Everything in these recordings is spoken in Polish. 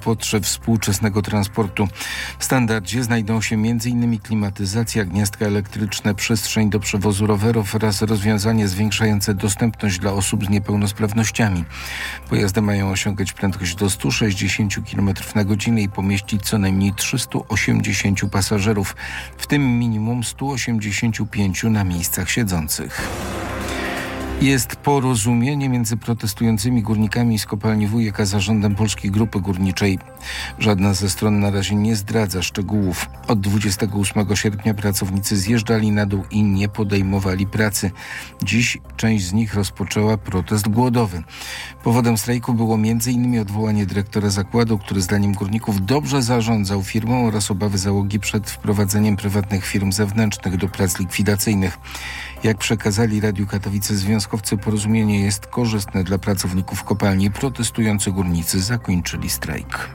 potrzeb współczesnego transportu. W standardzie znajdą się m.in. klimatyzacja, gniazdka elektryczne, przestrzeń do przewozu rowerów oraz rozwiązanie zwiększające dostępność dla osób z niepełnosprawnościami. Pojazdy mają osiągać prędkość do 160 km na godzinę i pomieścić co najmniej 380 pasażerów, w tym minimum 185 na miejscach siedzących. Jest porozumienie między protestującymi górnikami z kopalni Wujek a zarządem Polskiej Grupy Górniczej. Żadna ze stron na razie nie zdradza szczegółów. Od 28 sierpnia pracownicy zjeżdżali na dół i nie podejmowali pracy. Dziś część z nich rozpoczęła protest głodowy. Powodem strajku było m.in. odwołanie dyrektora zakładu, który zdaniem górników dobrze zarządzał firmą, oraz obawy załogi przed wprowadzeniem prywatnych firm zewnętrznych do prac likwidacyjnych. Jak przekazali Radiu Katowice związkowcy, porozumienie jest korzystne dla pracowników kopalni. Protestujący górnicy zakończyli strajk.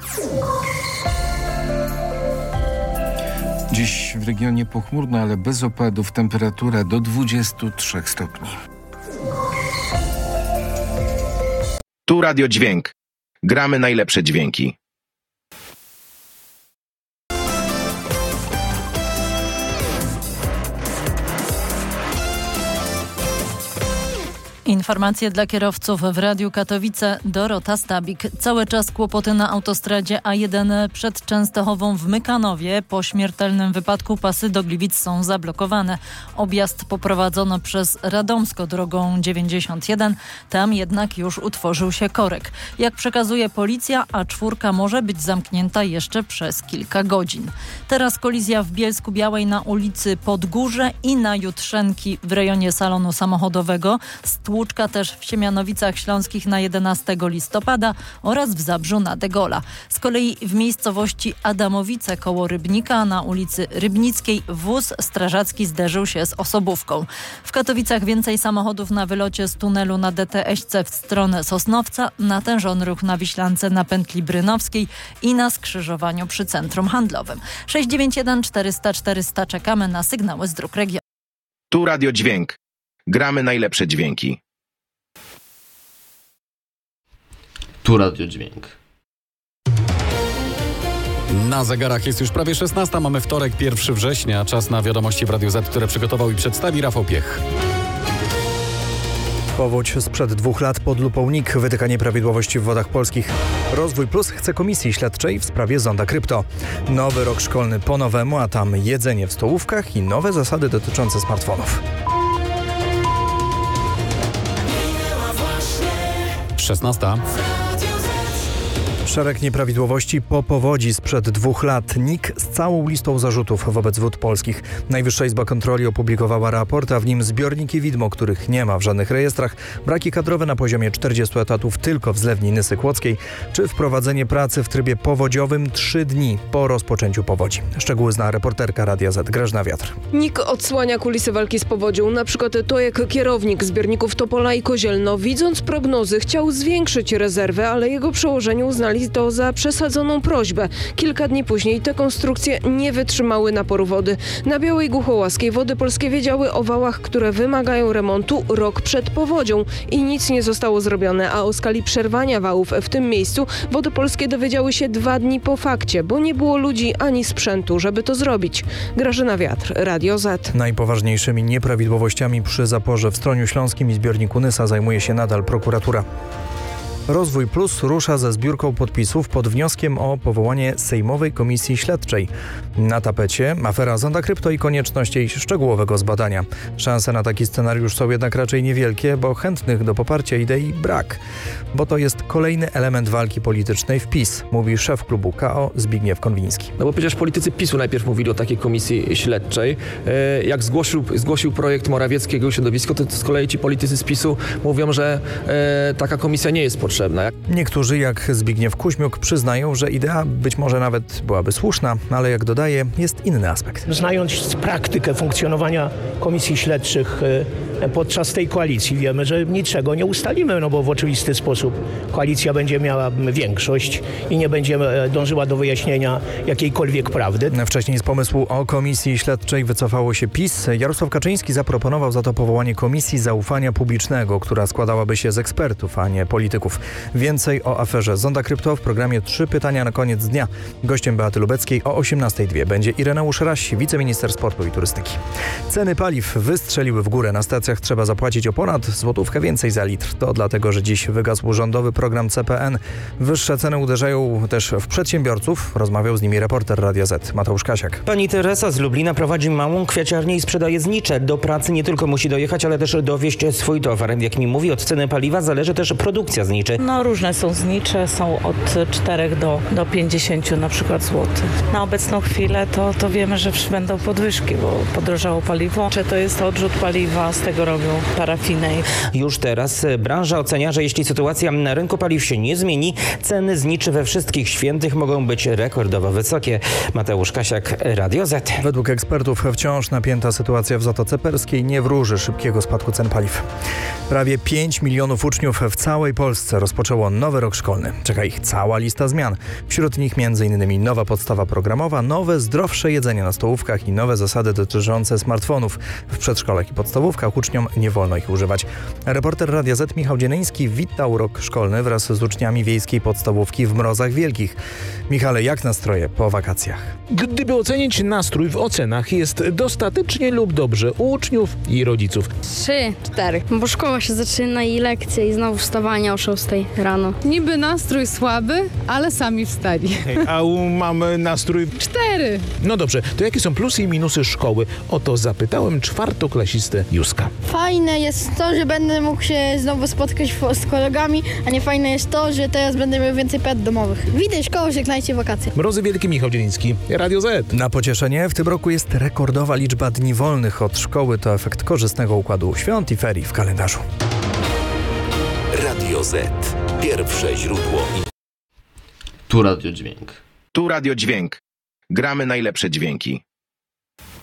Dziś w regionie pochmurno, ale bez opadów. Temperatura do 23 stopni. Tu Radio Dźwięk. Gramy najlepsze dźwięki. Informacje dla kierowców w Radiu Katowice. Dorota Stabik. Cały czas kłopoty na autostradzie A1 przed Częstochową w Mykanowie. Po śmiertelnym wypadku pasy do Gliwic są zablokowane. Objazd poprowadzono przez Radomsko drogą 91. Tam jednak już utworzył się korek. Jak przekazuje policja, A4 może być zamknięta jeszcze przez kilka godzin. Teraz kolizja w Bielsku-Białej na ulicy Podgórze i na Jutrzenki w rejonie salonu samochodowego. Stłuczka też w Siemianowicach Śląskich na 11 listopada oraz w Zabrzu na De Gaulle'a. Z kolei w miejscowości Adamowice koło Rybnika na ulicy Rybnickiej wóz strażacki zderzył się z osobówką. W Katowicach więcej samochodów na wylocie z tunelu na DTS-ce w stronę Sosnowca, natężony ruch na Wiślance na pętli Brynowskiej i na skrzyżowaniu przy centrum handlowym. 691 400 400 czekamy na sygnały z dróg regionu. Tu Radio Dźwięk. Gramy najlepsze dźwięki. Tu Radio Dźwięk. Na zegarach jest już prawie 16. Mamy wtorek, 1 września. Czas na wiadomości w Radiu Z, które przygotował i przedstawi Rafał Piech. Powódź sprzed 2 lat pod lupą NIK, wytyka nieprawidłowości w wodach polskich. Rozwój Plus chce komisji śledczej w sprawie zonda krypto. Nowy rok szkolny po nowemu, a tam jedzenie w stołówkach i nowe zasady dotyczące smartfonów. 16. Szereg nieprawidłowości po powodzi sprzed 2 lat. NIK z całą listą zarzutów wobec wód polskich. Najwyższa Izba Kontroli opublikowała raport, a w nim zbiorniki widmo, których nie ma w żadnych rejestrach, braki kadrowe na poziomie 40 etatów tylko w zlewni Nysy Kłodzkiej, czy wprowadzenie pracy w trybie powodziowym 3 dni po rozpoczęciu powodzi. Szczegóły zna reporterka Radia Z Grażyna Wiatr. NIK odsłania kulisy walki z powodzią. Na przykład to, jak kierownik zbiorników Topola i Kozielno, widząc prognozy, chciał zwiększyć rezerwę, ale jego przełożeni uznali to za przesadzoną prośbę. Kilka dni później te konstrukcje nie wytrzymały naporu wody. Na Białej Głuchołaskiej Wody Polskie wiedziały o wałach, które wymagają remontu rok przed powodzią i nic nie zostało zrobione, a o skali przerwania wałów w tym miejscu Wody Polskie dowiedziały się 2 dni po fakcie, bo nie było ludzi ani sprzętu, żeby to zrobić. Grażyna Wiatr, Radio Z. Najpoważniejszymi nieprawidłowościami przy zaporze w Stroniu Śląskim i zbiorniku Nysa zajmuje się nadal prokuratura. Rozwój Plus rusza ze zbiórką podpisów pod wnioskiem o powołanie Sejmowej Komisji Śledczej. Na tapecie afera zonda krypto i konieczność jej szczegółowego zbadania. Szanse na taki scenariusz są jednak raczej niewielkie, bo chętnych do poparcia idei brak. Bo to jest kolejny element walki politycznej w PiS, mówi szef klubu KO Zbigniew Konwiński. No bo przecież politycy PiS-u najpierw mówili o takiej komisji śledczej. Jak zgłosił projekt Morawieckiego i środowisko, to z kolei ci politycy z PiS-u mówią, że taka komisja nie jest potrzebna. Niektórzy, jak Zbigniew Kuźmiuk, przyznają, że idea być może nawet byłaby słuszna, ale jak dodaje, jest inny aspekt. Znając praktykę funkcjonowania komisji śledczych podczas tej koalicji wiemy, że niczego nie ustalimy, no bo w oczywisty sposób koalicja będzie miała większość i nie będzie dążyła do wyjaśnienia jakiejkolwiek prawdy. Wcześniej z pomysłu o komisji śledczej wycofało się PiS. Jarosław Kaczyński zaproponował za to powołanie Komisji Zaufania Publicznego, która składałaby się z ekspertów, a nie polityków. Więcej o aferze Zonda Krypto w programie 3 pytania na koniec dnia. Gościem Beaty Lubeckiej o 18:02 będzie Ireneusz Raś, wiceminister sportu i turystyki. Ceny paliw wystrzeliły w górę. Na stacjach trzeba zapłacić o ponad złotówkę więcej za litr. To dlatego, że dziś wygasł rządowy program CPN. Wyższe ceny uderzają też w przedsiębiorców. Rozmawiał z nimi reporter Radia Z Mateusz Kasiak. Pani Teresa z Lublina prowadzi małą kwiaciarnię i sprzedaje znicze. Do pracy nie tylko musi dojechać, ale też dowieźć swój towar. Jak mi mówi, od ceny paliwa zależy też produkcja zniczy. No różne są znicze, są od 4 do 50 na przykład złotych. Na obecną chwilę to wiemy, że będą podwyżki, bo podrożało paliwo. Czy to jest odrzut paliwa, z tego robią parafinę. Już teraz branża ocenia, że jeśli sytuacja na rynku paliw się nie zmieni, ceny zniczy we wszystkich świętych mogą być rekordowo wysokie. Mateusz Kasiak, Radio Z. Według ekspertów wciąż napięta sytuacja w Zatoce Perskiej nie wróży szybkiego spadku cen paliw. Prawie 5 milionów uczniów w całej Polsce rozpoczęło nowy rok szkolny. Czeka ich cała lista zmian. Wśród nich m.in. nowa podstawa programowa, nowe, zdrowsze jedzenie na stołówkach i nowe zasady dotyczące smartfonów. W przedszkolach i podstawówkach uczniom nie wolno ich używać. Reporter Radia Z Michał Dzienyński witał rok szkolny wraz z uczniami wiejskiej podstawówki w Mrozach Wielkich. Michale, jak nastroje po wakacjach? Gdyby ocenić nastrój w ocenach, jest dostatecznie lub dobrze u uczniów i rodziców. 3, 4, bo szkoła się zaczyna i lekcje i znowu wstawanie o 6 rano. Niby nastrój słaby, ale sami wstali. A u mamy nastrój 4. No dobrze, to jakie są plusy i minusy szkoły? O to zapytałem czwartoklasistę Józka. Fajne jest to, że będę mógł się znowu spotkać z kolegami, a nie fajne jest to, że teraz będę miał więcej prac domowych. Witaj szkoły, żegnajcie wakacje. Mrozy Wielkie, Michał Dzieliński, Radio Z. Na pocieszenie w tym roku jest rekordowa liczba dni wolnych od szkoły. To efekt korzystnego układu świąt i ferii w kalendarzu. Radio Z. Pierwsze źródło. Tu Radio Dźwięk. Tu Radio Dźwięk. Gramy najlepsze dźwięki.